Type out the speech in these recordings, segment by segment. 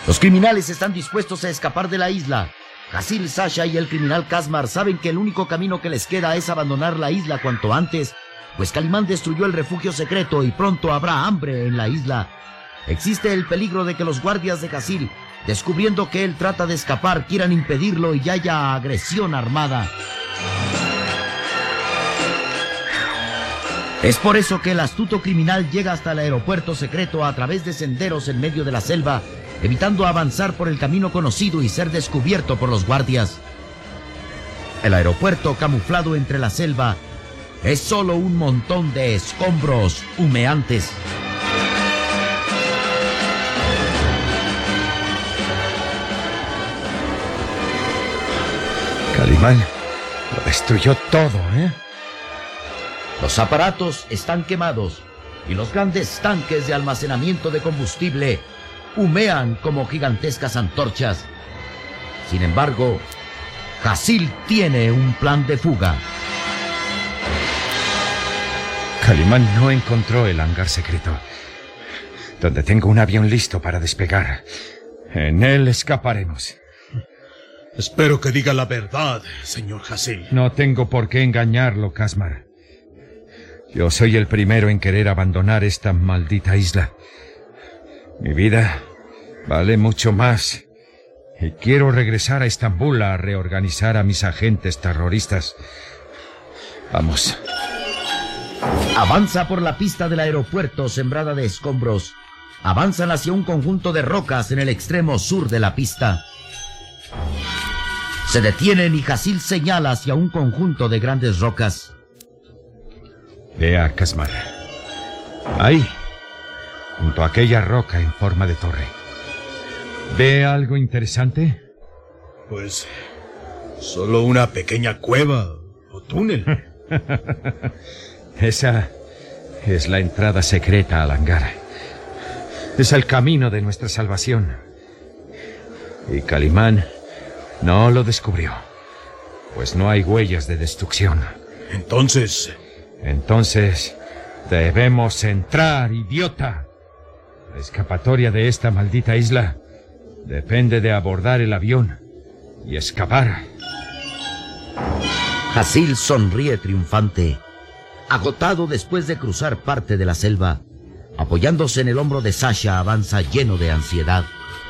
Los criminales están dispuestos a escapar de la isla. Hasil, Sasha y el criminal Kazmar saben que el único camino que les queda es abandonar la isla cuanto antes, pues Calimán destruyó el refugio secreto y pronto habrá hambre en la isla. Existe el peligro de que los guardias de Hasil, descubriendo que él trata de escapar, quieran impedirlo y haya agresión armada. Es por eso que el astuto criminal llega hasta el aeropuerto secreto a través de senderos en medio de la selva, evitando avanzar por el camino conocido y ser descubierto por los guardias. El aeropuerto, camuflado entre la selva, es solo un montón de escombros humeantes. Calimán lo destruyó todo, ¿eh? Los aparatos están quemados y los grandes tanques de almacenamiento de combustible humean como gigantescas antorchas. Sin embargo, Hasil tiene un plan de fuga. Calimán no encontró el hangar secreto, donde tengo un avión listo para despegar. En él escaparemos. Espero que diga la verdad, señor Hasil. No tengo por qué engañarlo, Kazmar. Yo soy el primero en querer abandonar esta maldita isla. Mi vida vale mucho más. Y quiero regresar a Estambul a reorganizar a mis agentes terroristas. Vamos. Avanza por la pista del aeropuerto sembrada de escombros. Avanzan hacia un conjunto de rocas en el extremo sur de la pista. Se detienen y Hasil señala hacia un conjunto de grandes rocas. Vea, Kazmar. Ahí, junto a aquella roca en forma de torre. ¿Ve algo interesante? Pues solo una pequeña cueva o túnel. Esa es la entrada secreta al hangar. Es el camino de nuestra salvación. Y Calimán no lo descubrió, pues no hay huellas de destrucción. Entonces, debemos entrar, idiota. La escapatoria de esta maldita isla depende de abordar el avión y escapar. Hasil sonríe triunfante. Agotado después de cruzar parte de la selva, apoyándose en el hombro de Sasha, avanza lleno de ansiedad.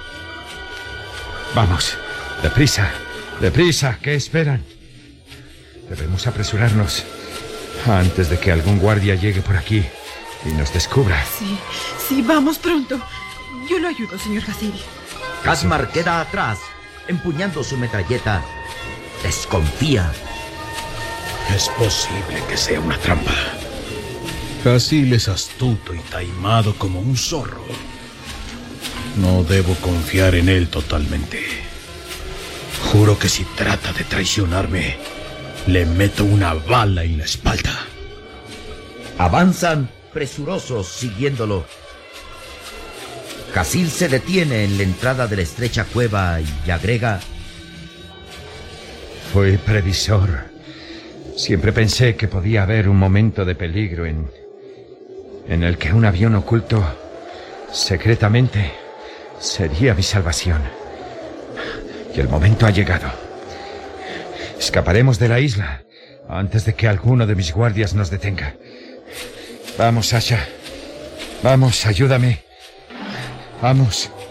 Vamos, deprisa, deprisa, ¿qué esperan? Debemos apresurarnos antes de que algún guardia llegue por aquí y nos descubra. Sí, vamos pronto. Yo lo ayudo, señor Hasil. Kazmar queda atrás, empuñando su metralleta. Desconfía. Es posible que sea una trampa. Hasil es astuto y taimado como un zorro. No debo confiar en él totalmente. Juro que si trata de traicionarme, le meto una bala en la espalda. Avanzan presurosos siguiéndolo. Hasil se detiene en la entrada de la estrecha cueva y agrega: Fui previsor. Siempre pensé que podía haber un momento de peligro en el que un avión oculto secretamente sería mi salvación. Y el momento ha llegado. Escaparemos de la isla antes de que alguno de mis guardias nos detenga. Vamos, Sasha. Vamos, ayúdame. Vamos.